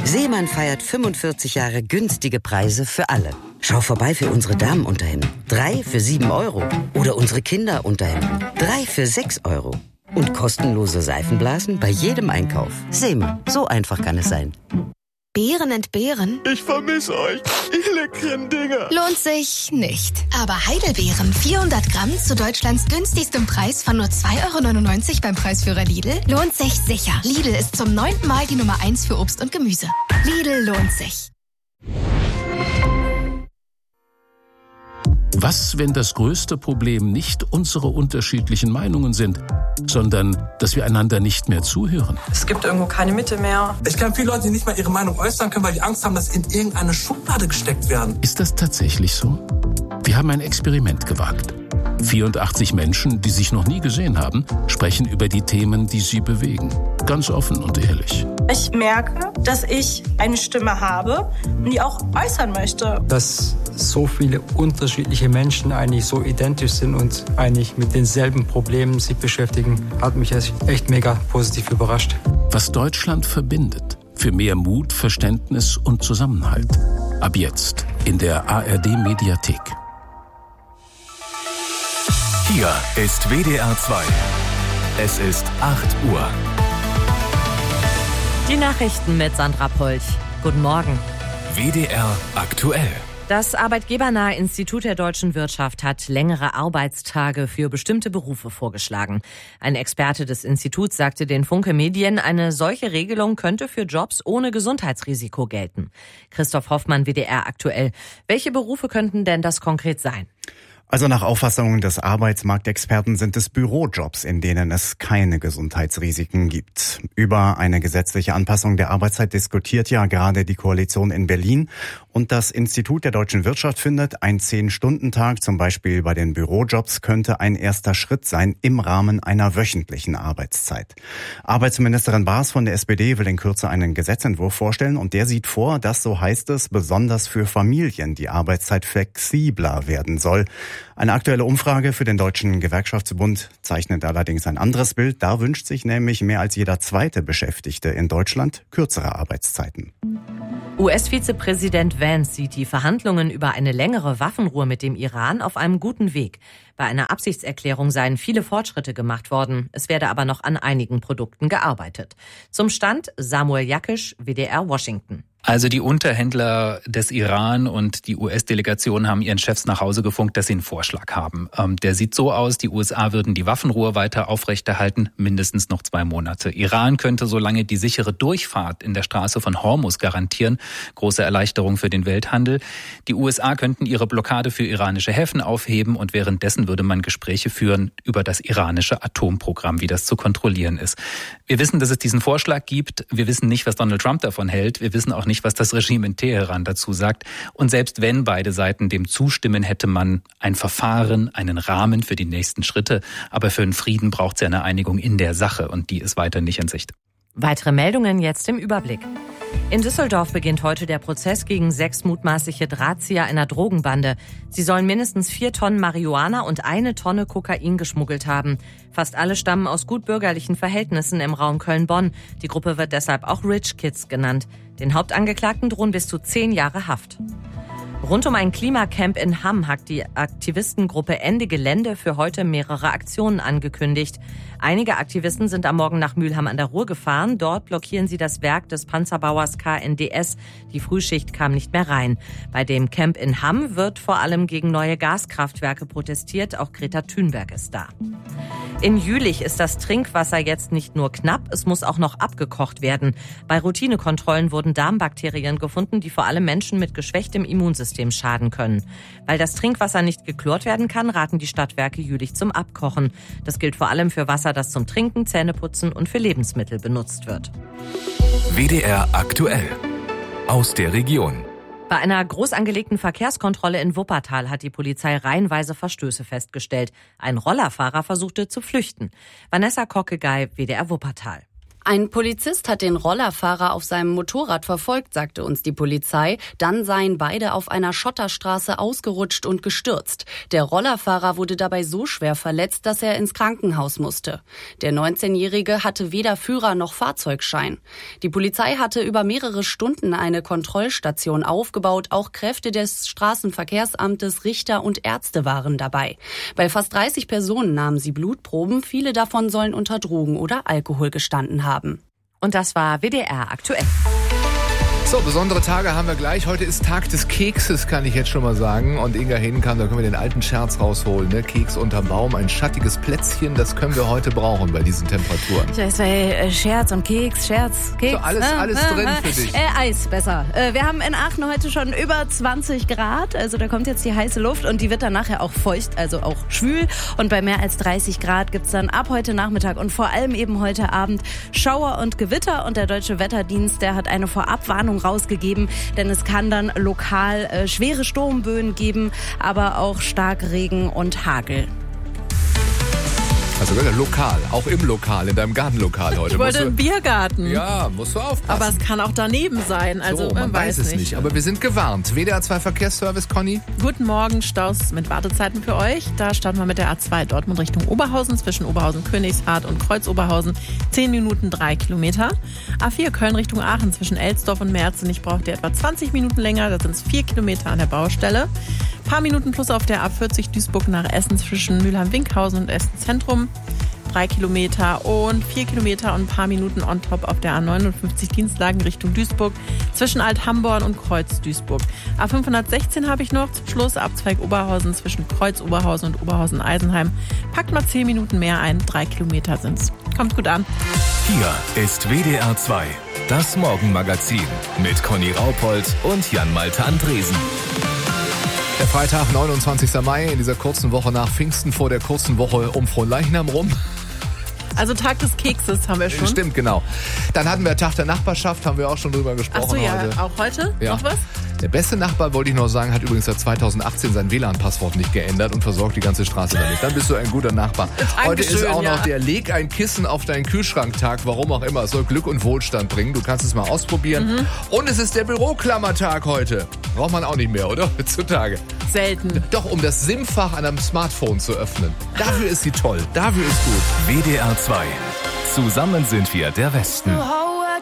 Seemann feiert 45 Jahre günstige Preise für alle. Schau vorbei für unsere Damenunterhemden. 3 für 7 Euro. Oder unsere Kinderunterhemden. 3 für 6 Euro. Und kostenlose Seifenblasen bei jedem Einkauf. Seemann, so einfach kann es sein. Beeren entbehren? Ich vermisse euch, ihr leckeren Dinger. Lohnt sich nicht. Aber Heidelbeeren, 400 Gramm zu Deutschlands günstigstem Preis von nur 2,99 € beim Preisführer Lidl, lohnt sich sicher. Lidl ist zum 9. Mal die Nummer 1 für Obst und Gemüse. Lidl lohnt sich. Was, wenn das größte Problem nicht unsere unterschiedlichen Meinungen sind, sondern dass wir einander nicht mehr zuhören? Es gibt irgendwo keine Mitte mehr. Ich kenne viele Leute, die nicht mal ihre Meinung äußern können, weil die Angst haben, dass sie in irgendeine Schublade gesteckt werden. Ist das tatsächlich so? Wir haben ein Experiment gewagt. 84 Menschen, die sich noch nie gesehen haben, sprechen über die Themen, die sie bewegen. Ganz offen und ehrlich. Ich merke, dass ich eine Stimme habe und die auch äußern möchte. Dass so viele unterschiedliche Menschen eigentlich so identisch sind und eigentlich mit denselben Problemen sich beschäftigen, hat mich echt mega positiv überrascht. Was Deutschland verbindet. Für mehr Mut, Verständnis und Zusammenhalt. Ab jetzt in der ARD-Mediathek. Hier ist WDR 2. Es ist 8 Uhr. Die Nachrichten mit Sandra Polch. Guten Morgen. WDR aktuell. Das Arbeitgebernahe Institut der deutschen Wirtschaft hat längere Arbeitstage für bestimmte Berufe vorgeschlagen. Ein Experte des Instituts sagte den Funke Medien, eine solche Regelung könnte für Jobs ohne Gesundheitsrisiko gelten. Christoph Hoffmann, WDR aktuell. Welche Berufe könnten denn das konkret sein? Also nach Auffassung des Arbeitsmarktexperten sind es Bürojobs, in denen es keine Gesundheitsrisiken gibt. Über eine gesetzliche Anpassung der Arbeitszeit diskutiert ja gerade die Koalition in Berlin. Und das Institut der deutschen Wirtschaft findet, ein 10-Stunden-Tag zum Beispiel bei den Bürojobs könnte ein erster Schritt sein im Rahmen einer wöchentlichen Arbeitszeit. Arbeitsministerin Baas von der SPD will in Kürze einen Gesetzentwurf vorstellen und der sieht vor, dass, so heißt es, besonders für Familien die Arbeitszeit flexibler werden soll. Eine aktuelle Umfrage für den Deutschen Gewerkschaftsbund zeichnet allerdings ein anderes Bild. Da wünscht sich nämlich mehr als jeder zweite Beschäftigte in Deutschland kürzere Arbeitszeiten. US-Vizepräsident Vance sieht die Verhandlungen über eine längere Waffenruhe mit dem Iran auf einem guten Weg. Bei einer Absichtserklärung seien viele Fortschritte gemacht worden. Es werde aber noch an einigen Produkten gearbeitet. Zum Stand Samuel Jakisch, WDR Washington. Also die Unterhändler des Iran und die US-Delegation haben ihren Chefs nach Hause gefunkt, dass sie einen Vorschlag haben. Der sieht so aus, die USA würden die Waffenruhe weiter aufrechterhalten, mindestens noch 2 Monate. Iran könnte solange die sichere Durchfahrt in der Straße von Hormuz garantieren. Große Erleichterung für den Welthandel. Die USA könnten ihre Blockade für iranische Häfen aufheben und währenddessen würde man Gespräche führen über das iranische Atomprogramm, wie das zu kontrollieren ist. Wir wissen, dass es diesen Vorschlag gibt. Wir wissen nicht, was Donald Trump davon hält. Wir wissen auch nicht, was das Regime in Teheran dazu sagt. Und selbst wenn beide Seiten dem zustimmen, hätte man ein Verfahren, einen Rahmen für die nächsten Schritte. Aber für einen Frieden braucht es ja eine Einigung in der Sache und die ist weiter nicht in Sicht. Weitere Meldungen jetzt im Überblick. In Düsseldorf beginnt heute der Prozess gegen 6 mutmaßliche Drahtzieher einer Drogenbande. Sie sollen mindestens 4 Tonnen Marihuana und 1 Tonne Kokain geschmuggelt haben. Fast alle stammen aus gutbürgerlichen Verhältnissen im Raum Köln-Bonn. Die Gruppe wird deshalb auch Rich Kids genannt. Den Hauptangeklagten drohen bis zu 10 Jahre Haft. Rund um ein Klimacamp in Hamm hat die Aktivistengruppe Ende Gelände für heute mehrere Aktionen angekündigt. Einige Aktivisten sind am Morgen nach Mülheim an der Ruhr gefahren. Dort blockieren sie das Werk des Panzerbauers KNDS. Die Frühschicht kam nicht mehr rein. Bei dem Camp in Hamm wird vor allem gegen neue Gaskraftwerke protestiert. Auch Greta Thunberg ist da. In Jülich ist das Trinkwasser jetzt nicht nur knapp, es muss auch noch abgekocht werden. Bei Routinekontrollen wurden Darmbakterien gefunden, die vor allem Menschen mit geschwächtem Immunsystem schaden können. Weil das Trinkwasser nicht geklort werden kann, raten die Stadtwerke Jülich zum Abkochen. Das gilt vor allem für Wasser, das zum Trinken, Zähneputzen und für Lebensmittel benutzt wird. WDR aktuell. Aus der Region. Bei einer groß angelegten Verkehrskontrolle in Wuppertal hat die Polizei reihenweise Verstöße festgestellt. Ein Rollerfahrer versuchte zu flüchten. Vanessa Kockegei, WDR Wuppertal. Ein Polizist hat den Rollerfahrer auf seinem Motorrad verfolgt, sagte uns die Polizei. Dann seien beide auf einer Schotterstraße ausgerutscht und gestürzt. Der Rollerfahrer wurde dabei so schwer verletzt, dass er ins Krankenhaus musste. Der 19-Jährige hatte weder Führer noch Fahrzeugschein. Die Polizei hatte über mehrere Stunden eine Kontrollstation aufgebaut. Auch Kräfte des Straßenverkehrsamtes, Richter und Ärzte waren dabei. Bei fast 30 Personen nahmen sie Blutproben. Viele davon sollen unter Drogen oder Alkohol gestanden haben. Und das war WDR aktuell. So, besondere Tage haben wir gleich. Heute ist Tag des Kekses, kann ich jetzt schon mal sagen. Und Inga Hedenkamp, da können wir den alten Scherz rausholen. Ne? Keks unterm Baum, ein schattiges Plätzchen, das können wir heute brauchen bei diesen Temperaturen. Das war Scherz und Keks, Scherz, Keks. So, alles drin für dich. Eis, besser. Wir haben in Aachen heute schon über 20 Grad. Also da kommt jetzt die heiße Luft und die wird dann nachher auch feucht, also auch schwül. Und bei mehr als 30 Grad gibt's dann ab heute Nachmittag und vor allem eben heute Abend Schauer und Gewitter. Und der Deutsche Wetterdienst, der hat eine Vorabwarnung rausgegeben, denn es kann dann lokal schwere Sturmböen geben, aber auch Starkregen und Hagel. Also lokal, auch im Lokal, in deinem Gartenlokal heute. Ich wollte einen Biergarten. Ja, musst du aufpassen. Aber es kann auch daneben sein, also so, man weiß es nicht. Aber wir sind gewarnt. WDR 2 Verkehrsservice, Conny. Guten Morgen, Staus mit Wartezeiten für euch. Da starten wir mit der A2 Dortmund Richtung Oberhausen, zwischen Oberhausen-Königshardt und Kreuz-Oberhausen. 10 Minuten, 3 Kilometer. A4 Köln Richtung Aachen, zwischen Elsdorf und Merzenich braucht ihr etwa 20 Minuten länger. Da sind es 4 Kilometer an der Baustelle. Paar Minuten plus auf der A40 Duisburg nach Essen zwischen Mülheim-Winkhausen und Essen Zentrum. 3 Kilometer und 4 Kilometer und ein paar Minuten on top auf der A59 Dienstlagen Richtung Duisburg zwischen Alt-Hamborn und Kreuz-Duisburg. A516 habe ich noch zum Schluss, Abzweig Oberhausen zwischen Kreuz-Oberhausen und Oberhausen-Eisenheim. Packt mal 10 Minuten mehr ein, 3 Kilometer sind's. Kommt gut an. Hier ist WDR 2, das Morgenmagazin mit Conny Raupold und Jan-Malte Andresen. Der Freitag, 29. Mai, in dieser kurzen Woche nach Pfingsten, vor der kurzen Woche um Fronleichnam rum. Also Tag des Kekses haben wir schon. Stimmt, genau. Dann hatten wir Tag der Nachbarschaft, haben wir auch schon drüber gesprochen. Ach so, ja, heute. Auch heute? Ja. Noch was? Der beste Nachbar, wollte ich noch sagen, hat übrigens seit 2018 sein WLAN-Passwort nicht geändert und versorgt die ganze Straße damit. Dann bist du ein guter Nachbar. Heute ist auch noch der Leg ein Kissen auf deinen Kühlschrank-Tag, warum auch immer. Es soll Glück und Wohlstand bringen. Du kannst es mal ausprobieren. Und es ist der Büroklammertag heute. Braucht man auch nicht mehr, oder? Heutzutage. Selten. Doch, um das SIM-Fach an einem Smartphone zu öffnen. Dafür ist sie toll. Dafür ist gut. WDR 2. Zusammen sind wir der Westen.